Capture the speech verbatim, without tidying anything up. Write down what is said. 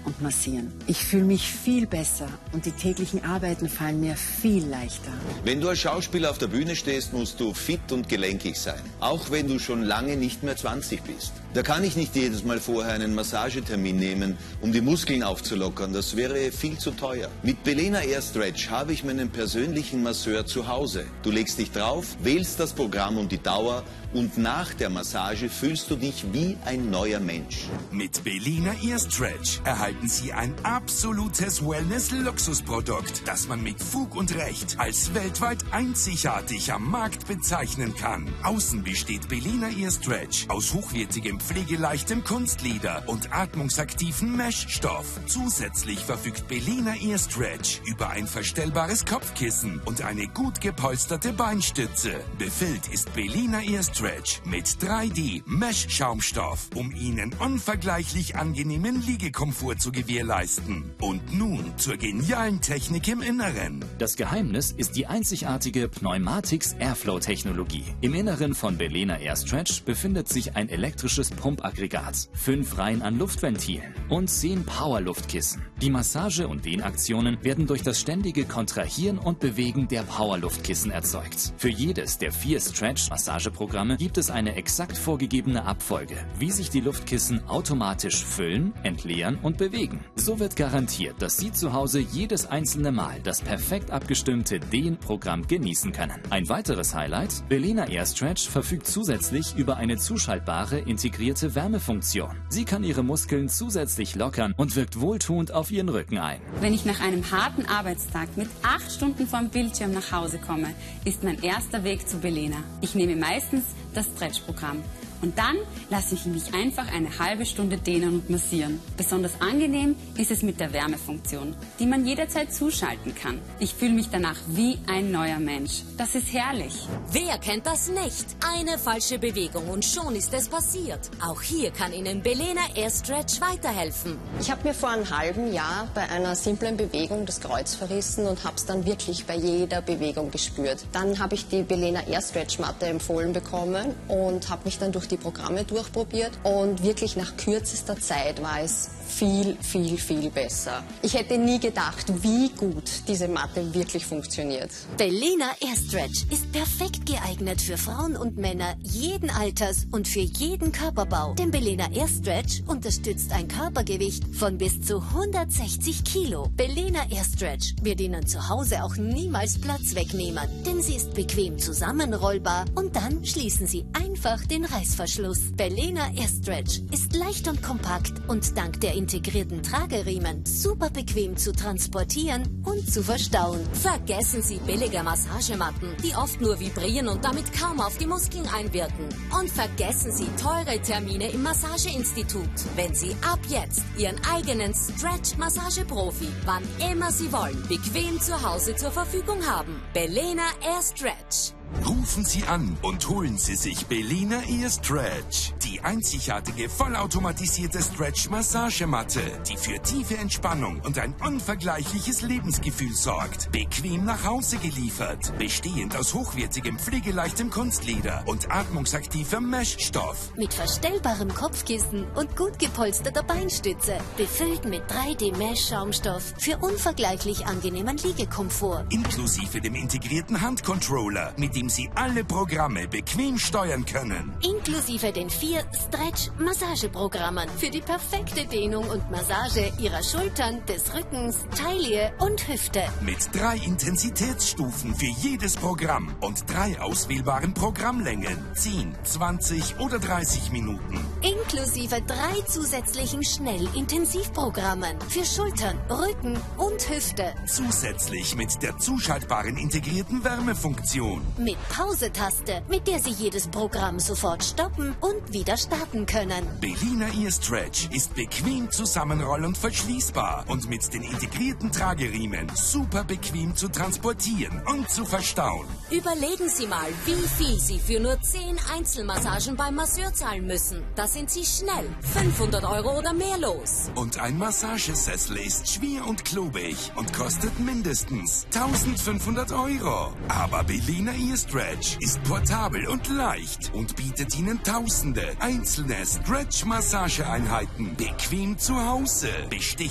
und massieren. Ich fühle mich viel besser und die täglichen Arbeiten fallen mir viel leichter. Wenn du als Schauspieler auf der Bühne stehst, musst du fit und gelenkig sein. Auch wenn du schon lange nicht mehr zwanzig bist. Da kann ich nicht jedes Mal vorher einen Massagetermin nehmen, um die Muskeln aufzulockern. Das wäre viel zu teuer. Mit Belena Air Stretch habe ich meinen persönlichen Masseur zu Hause. Du legst dich drauf, wählst das Programm und die Dauer und nach der Massage fühlst du dich wie ein neuer Mensch. Mit Belena Air Stretch erhalten Sie ein absolutes Wellness-Luxusprodukt, das man mit Fug und Recht als weltweit einzigartig am Markt bezeichnen kann. Außen besteht Belena Air Stretch aus hochwertigem pflegeleichtem Kunstleder und atmungsaktiven Meshstoff. Zusätzlich verfügt Belena Air Stretch über ein verstellbares Kopfkissen und eine gut gepolsterte Beinstütze. Befüllt ist Belena Air Stretch mit drei D Mesh-Schaumstoff, um Ihnen unvergleichlich angenehmen Liegekomfort zu gewährleisten. Und nun zur genialen Technik im Inneren. Das Geheimnis ist die einzigartige Pneumatics Airflow-Technologie. Im Inneren von Belena Air Stretch befindet sich ein elektrisches Pumpaggregat, fünf Reihen an Luftventilen und zehn Powerluftkissen. Die Massage- und Dehnaktionen werden durch das ständige Kontrahieren und Bewegen der Powerluftkissen erzeugt. Für jedes der vier Stretch-Massageprogramme gibt es eine exakt vorgegebene Abfolge, wie sich die Luftkissen automatisch füllen, entleeren und bewegen. So wird garantiert, dass Sie zu Hause jedes einzelne Mal das perfekt abgestimmte Dehnprogramm genießen können. Ein weiteres Highlight: Belena Air Stretch verfügt zusätzlich über eine zuschaltbare integrierte Wärmefunktion. Sie kann Ihre Muskeln zusätzlich lockern und wirkt wohltuend auf Ihren Rücken ein. Wenn ich nach einem harten Arbeitstag mit acht Stunden vorm Bildschirm nach Hause komme, ist mein erster Weg zu Belena. Ich nehme meistens das Stretch-Programm. Und dann lasse ich mich einfach eine halbe Stunde dehnen und massieren. Besonders angenehm ist es mit der Wärmefunktion, die man jederzeit zuschalten kann. Ich fühle mich danach wie ein neuer Mensch. Das ist herrlich. Wer kennt das nicht? Eine falsche Bewegung und schon ist es passiert. Auch hier kann Ihnen Belena Air Stretch weiterhelfen. Ich habe mir vor einem halben Jahr bei einer simplen Bewegung das Kreuz verrissen und habe es dann wirklich bei jeder Bewegung gespürt. Dann habe ich die Belena Air Stretch Matte empfohlen bekommen und habe mich dann durch die Programme durchprobiert und wirklich nach kürzester Zeit war es viel, viel, viel besser. Ich hätte nie gedacht, wie gut diese Matte wirklich funktioniert. Belena Air Stretch ist perfekt geeignet für Frauen und Männer jeden Alters und für jeden Körperbau. Denn Belena Air Stretch unterstützt ein Körpergewicht von bis zu hundertsechzig Kilo. Belena Air Stretch wird Ihnen zu Hause auch niemals Platz wegnehmen, denn sie ist bequem zusammenrollbar und dann schließen Sie einfach den Reißverschluss. Belena Air Stretch ist leicht und kompakt und dank der integrierten Trageriemen super bequem zu transportieren und zu verstauen. Vergessen Sie billige Massagematten, die oft nur vibrieren und damit kaum auf die Muskeln einwirken. Und vergessen Sie teure Termine im Massageinstitut. Wenn Sie ab jetzt Ihren eigenen Stretch-Massageprofi, wann immer Sie wollen, bequem zu Hause zur Verfügung haben. Belena Air Stretch. Rufen Sie an und holen Sie sich Belena Air Stretch. Die einzigartige, vollautomatisierte Stretch-Massagematte, die für tiefe Entspannung und ein unvergleichliches Lebensgefühl sorgt. Bequem nach Hause geliefert. Bestehend aus hochwertigem, pflegeleichtem Kunstleder und atmungsaktivem Meshstoff. Mit verstellbarem Kopfkissen und gut gepolsterter Beinstütze. Befüllt mit drei D Mesh-Schaumstoff für unvergleichlich angenehmen Liegekomfort. Inklusive dem integrierten Handcontroller, mit dem Sie alle Programme bequem steuern können. Inklusive den vier Stretch-Massageprogrammen für die perfekte Dehnung und Massage Ihrer Schultern, des Rückens, Taille und Hüfte. Mit drei Intensitätsstufen für jedes Programm und drei auswählbaren Programmlängen. zehn, zwanzig oder dreißig Minuten. Inklusive drei zusätzlichen Schnell-Intensivprogrammen für Schultern, Rücken und Hüfte. Zusätzlich mit der zuschaltbaren integrierten Wärmefunktion. Mit Pause-Taste, mit der Sie jedes Programm sofort stoppen und wieder starten können. Belena Air Stretch ist bequem zusammenroll- und verschließbar und mit den integrierten Trageriemen super bequem zu transportieren und zu verstauen. Überlegen Sie mal, wie viel Sie für nur zehn Einzelmassagen beim Masseur zahlen müssen. Da sind Sie schnell fünfhundert Euro oder mehr los. Und ein Massagesessel ist schwer und klobig und kostet mindestens eintausendfünfhundert Euro. Aber Belena Air Stretch ist portabel und leicht und bietet Ihnen tausende einzelne Stretch-Massageeinheiten bequem zu Hause. Besticht